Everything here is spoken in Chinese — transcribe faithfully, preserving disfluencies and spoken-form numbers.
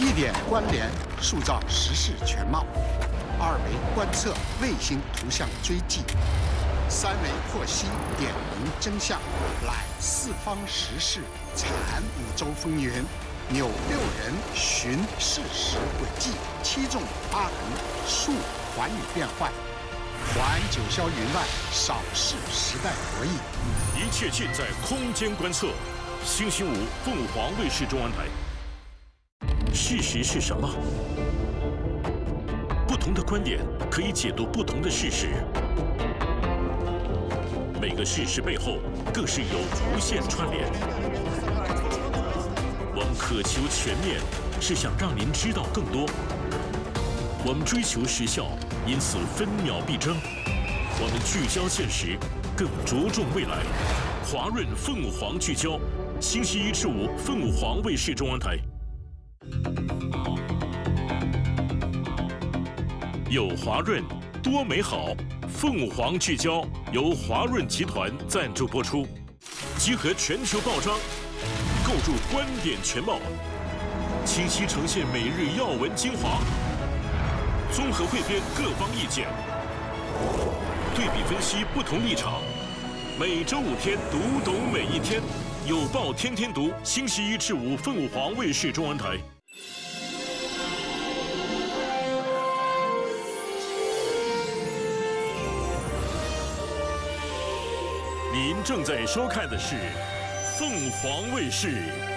一点关联，塑造时事全貌；二维观测卫星图像追迹；三维获悉点明真相，览四方时事，阐五洲风云。 扭六人寻事实轨迹，七纵八横述寰宇变幻，环九霄云外，扫视时代博弈。 一切尽在空间观测。星期五，凤凰卫视中央台。事实是什么？不同的观点可以解读不同的事实。每个事实背后，更是有无限串联。 我们渴求全面，是想让您知道更多。我们追求时效，因此分秒必争。我们聚焦现实，更着重未来。华润凤凰聚焦，星期一至五，凤凰卫视中央台。有华润，多美好。凤凰聚焦由华润集团赞助播出，集合全球报章。 构筑观点全貌，清晰呈现每日要闻精华，综合汇编各方意见，对比分析不同立场。每周五天，读懂每一天，有报天天读。星期一至五，凤凰卫视中文台。您正在收看的是。 凤凰卫视